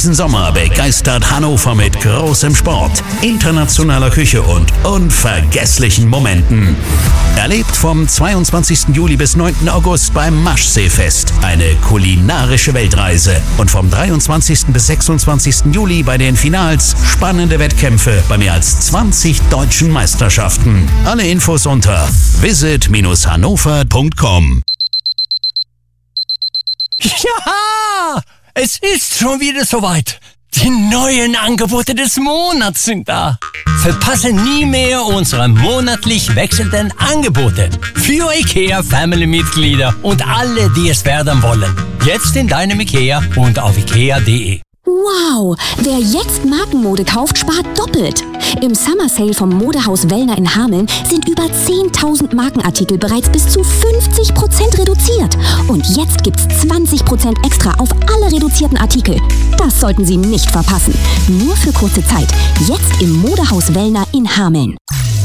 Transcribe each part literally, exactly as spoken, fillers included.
Diesen Sommer begeistert Hannover mit großem Sport, internationaler Küche und unvergesslichen Momenten. Erlebt vom zweiundzwanzigsten Juli bis neunten August beim Maschseefest eine kulinarische Weltreise und vom dreiundzwanzigsten bis sechsundzwanzigsten Juli bei den Finals spannende Wettkämpfe bei mehr als zwanzig deutschen Meisterschaften. Alle Infos unter visit Bindestrich hannover Punkt com. Ja, es ist schon wieder soweit. Die neuen Angebote des Monats sind da. Verpasse nie mehr unsere monatlich wechselnden Angebote für IKEA Family-Mitglieder und alle, die es werden wollen. Jetzt in deinem IKEA und auf ikea punkt de. Wow, wer jetzt Markenmode kauft, spart doppelt. Im Summer Sale vom Modehaus Wellner in Hameln sind über zehntausend Markenartikel bereits bis zu fünfzig Prozent reduziert. Und jetzt gibt's zwanzig Prozent extra auf alle reduzierten Artikel. Das sollten Sie nicht verpassen. Nur für kurze Zeit. Jetzt im Modehaus Wellner in Hameln.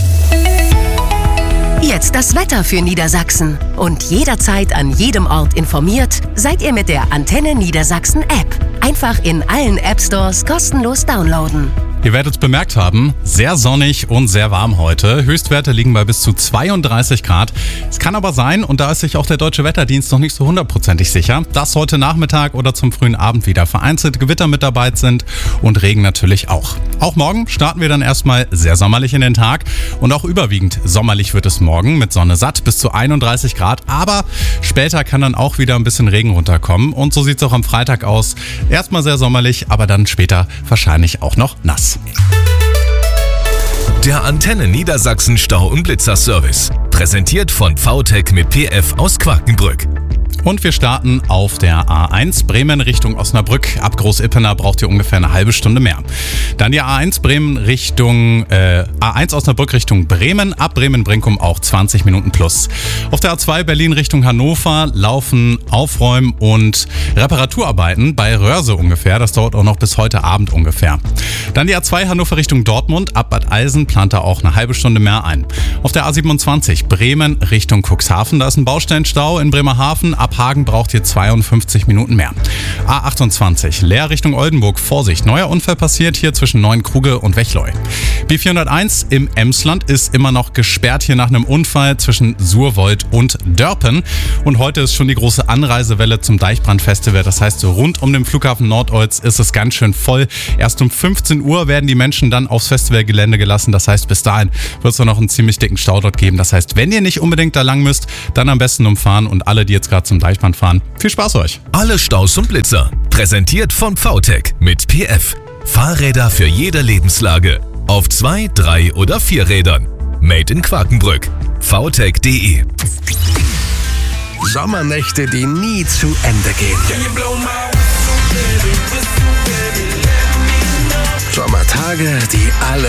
Jetzt das Wetter für Niedersachsen. Und jederzeit an jedem Ort informiert, seid ihr mit der Antenne Niedersachsen App. Einfach in allen App Stores kostenlos downloaden. Ihr werdet es bemerkt haben, sehr sonnig und sehr warm heute. Höchstwerte liegen bei bis zu zweiunddreißig Grad. Es kann aber sein, und da ist sich auch der Deutsche Wetterdienst noch nicht so hundertprozentig sicher, dass heute Nachmittag oder zum frühen Abend wieder vereinzelt Gewitter mit dabei sind und Regen natürlich auch. Auch morgen starten wir dann erstmal sehr sommerlich in den Tag und auch überwiegend sommerlich wird es morgen mit Sonne satt bis zu einunddreißig Grad. Aber später kann dann auch wieder ein bisschen Regen runterkommen und so sieht es auch am Freitag aus. Erstmal sehr sommerlich, aber dann später wahrscheinlich auch noch nass. Der Antenne Niedersachsen Stau- und Blitzer-Service. Präsentiert von V T E C mit P F aus Quakenbrück. Und wir starten auf der A eins Bremen Richtung Osnabrück. Ab Groß-Ippener braucht ihr ungefähr eine halbe Stunde mehr. Dann die A eins Bremen Richtung äh, A eins Osnabrück Richtung Bremen. Ab Bremen-Brinkum auch zwanzig Minuten plus. Auf der A zwei Berlin Richtung Hannover laufen Aufräum- und Reparaturarbeiten bei Röhrse ungefähr. Das dauert auch noch bis heute Abend ungefähr. Dann die A zwei Hannover Richtung Dortmund. Ab Bad Eilsen plant da auch eine halbe Stunde mehr ein. Auf der A siebenundzwanzig Bremen Richtung Cuxhaven. Da ist ein Baustellenstau in Bremerhaven. Ab Hagen braucht ihr zweiundfünfzig Minuten mehr. A achtundzwanzig Leer Richtung Oldenburg. Vorsicht, neuer Unfall passiert hier zwischen Neuenkruge und Wechleu. B vierhunderteins im Emsland ist immer noch gesperrt hier nach einem Unfall zwischen Surwold und Dörpen. Und heute ist schon die große Anreisewelle zum Deichbrand-Festival. Das heißt, rund um den Flughafen Nordolz ist es ganz schön voll. Erst um fünfzehn Uhr werden die Menschen dann aufs Festivalgelände gelassen. Das heißt, bis dahin wird es noch einen ziemlich dicken Stau dort geben. Das heißt, wenn ihr nicht unbedingt da lang müsst, dann am besten umfahren und alle, die jetzt gerade zum Deichbrand fahren, viel Spaß euch. Alle Staus und Blitzer. Präsentiert von V T E C mit P F. Fahrräder für jede Lebenslage. Auf zwei, drei oder vier Rädern. Made in Quakenbrück. v t e c punkt de. Sommernächte, die nie zu Ende gehen. Sommertage, die alle